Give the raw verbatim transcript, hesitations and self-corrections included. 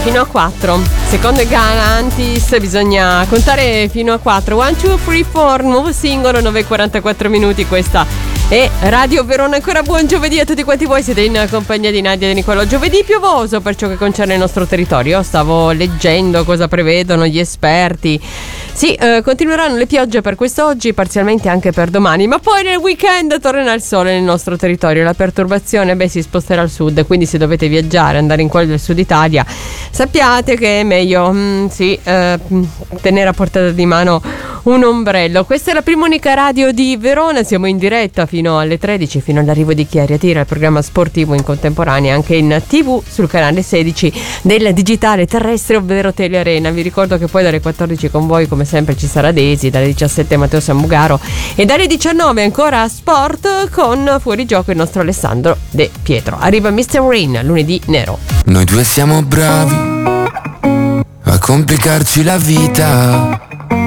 fino a quattro. Secondo i Galantis bisogna contare fino a quattro. One, two, three, four. Nuovo singolo, nove e quarantaquattro minuti. Questa è Radio Verona. Ancora buon giovedì a tutti quanti voi. Siete in compagnia di Nadia e di Nicolò. Giovedì piovoso per ciò che concerne il nostro territorio. Stavo leggendo cosa prevedono gli esperti. Sì, eh, continueranno le piogge per quest'oggi, parzialmente anche per domani, ma poi nel weekend tornerà il sole nel nostro territorio. La perturbazione, beh, si sposterà al sud, quindi se dovete viaggiare, andare in quello del sud Italia, sappiate che è meglio mm, sì, eh, tenere a portata di mano un ombrello. Questa è la prima unica radio di Verona, siamo in diretta fino alle tredici, fino all'arrivo di Chi a Tira, il programma sportivo in contemporanea anche in tv sul canale sedici del digitale terrestre, ovvero Telearena. Vi ricordo che poi dalle quattordici con voi come sempre ci sarà Desi, dalle diciassette Matteo Sambugaro e dalle diciannove ancora Sport con Fuori Gioco il nostro Alessandro De Pietro. Arriva mister Rain, lunedì nero. Noi due siamo bravi a complicarci la vita,